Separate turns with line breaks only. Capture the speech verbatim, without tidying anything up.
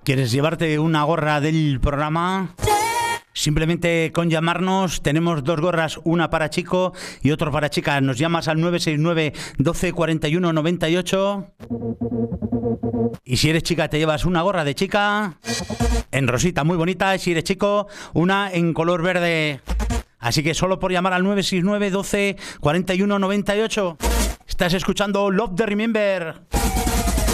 ¿Quieres llevarte una gorra del programa? Simplemente con llamarnos, tenemos dos gorras, una para chico y otra para chica. Nos llamas al nueve seis nueve, doce, cuarenta y uno, noventa y ocho. Y si eres chica te llevas una gorra de chica en rosita muy bonita. Y si eres chico, una en color verde. Así que solo por llamar al nueve seis nueve, doce, cuarenta y uno, noventa y ocho. Estás escuchando Love the Remember.